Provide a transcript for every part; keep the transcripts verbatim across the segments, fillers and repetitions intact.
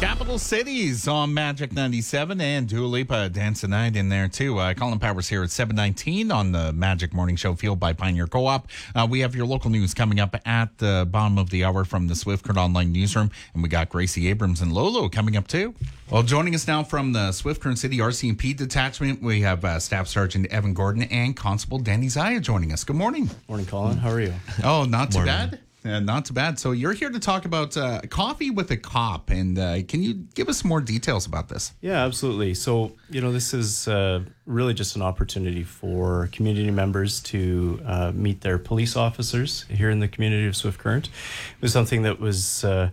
Capital Cities on Magic ninety-seven and Dua Lipa Dance the Night in there too. Uh, Colin Powers here at seven nineteen on the Magic Morning Show, fueled by Pioneer Co-op. Uh, we have your local news coming up at the bottom of the hour from the Swift Current Online Newsroom. And we got Gracie Abrams and Lolo coming up too. Well, joining us now from the Swift Current City R C M P Detachment, we have uh, Staff Sergeant Evan Gordon and Constable Danny Zaya joining us. Good morning. Morning, Colin. How are you? Oh, not too Morning. bad. Uh, not too bad. So you're here to talk about uh, coffee with a cop, and uh, can you give us some more details about this? Yeah, absolutely. So, you know, this is uh, really just an opportunity for community members to uh, meet their police officers here in the community of Swift Current. It was something that was uh,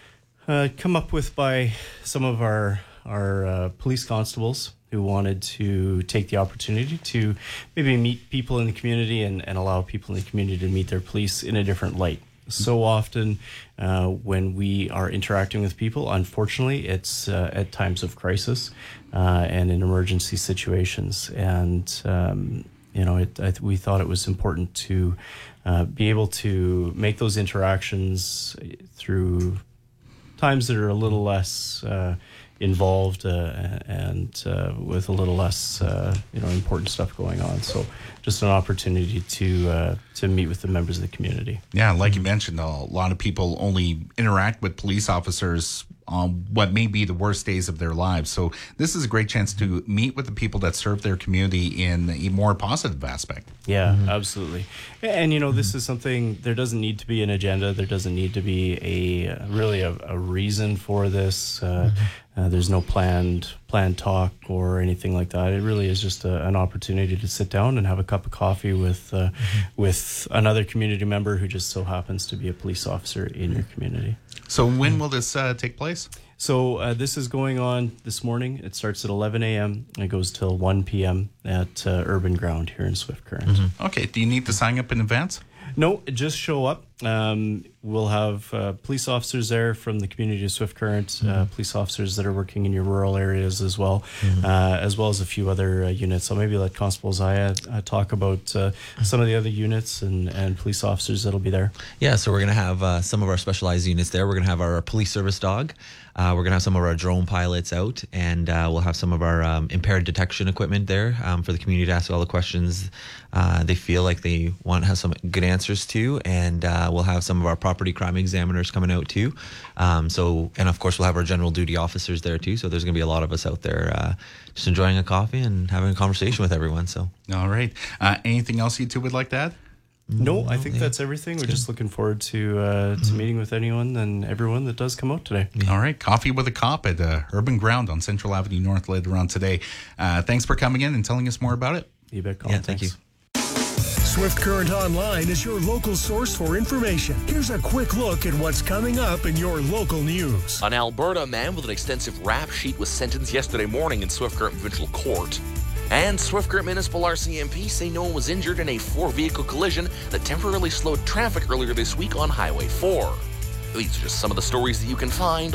uh, come up with by some of our, our uh, police constables who wanted to take the opportunity to maybe meet people in the community and, and allow people in the community to meet their police in a different light. So often uh, when we are interacting with people, unfortunately, it's uh, at times of crisis uh, and in emergency situations. And, um, you know, it, I th- we thought it was important to uh, be able to make those interactions through times that are a little less uh, involved uh, and uh, with a little less, uh, you know, important stuff going on. So just an opportunity to uh, to meet with the members of the community. Yeah, like you mentioned, a lot of people only interact with police officers on what may be the worst days of their lives. So this is a great chance to meet with the people that serve their community in a more positive aspect. Yeah, mm-hmm. absolutely. And, you know, this is something, there doesn't need to be an agenda. There doesn't need to be a really a, a reason for this. Uh, mm-hmm. uh, there's no planned planned talk or anything like that. It really is just a, an opportunity to sit down and have a cup of coffee with uh, mm-hmm. with another community member who just so happens to be a police officer in your community. So when will this uh, take place? So uh, this is going on this morning. It starts at eleven a.m. and it goes till one p.m. at uh, Urban Ground here in Swift Current. Mm-hmm. Okay. Do you need to sign up in advance? No, just show up. Um, we'll have uh, police officers there from the community of Swift Current, mm-hmm. uh, police officers that are working in your rural areas as well, mm-hmm. uh, as well as a few other uh, units. So maybe let Constable Zaya uh, talk about uh, some of the other units and, and police officers that'll be there. Yeah, so we're going to have uh, some of our specialized units there. We're going to have our police service dog. Uh, we're going to have some of our drone pilots out, and uh, we'll have some of our um, impaired detection equipment there um, for the community to ask all the questions uh, they feel like they want to have some good answers to. And uh, we'll have some of our property crime examiners coming out too. Um, so, and of course, we'll have our general duty officers there too. So there's going to be a lot of us out there uh, just enjoying a coffee and having a conversation with everyone. So, all right. Uh, anything else you two would like to add? No, I think yeah. that's everything. We're just looking forward to uh, to mm-hmm. meeting with anyone and everyone that does come out today. Yeah. All right. Coffee with a Cop at uh, Urban Ground on Central Avenue North later on today. Uh, thanks for coming in and telling us more about it. You bet, Colin. Yeah, thank Thanks. you. Swift Current Online is your local source for information. Here's a quick look at what's coming up in your local news. An Alberta man with an extensive rap sheet was sentenced yesterday morning in Swift Current Provincial Court. And Swift Current Municipal R C M P say no one was injured in a four-vehicle collision that temporarily slowed traffic earlier this week on Highway four. These are just some of the stories that you can find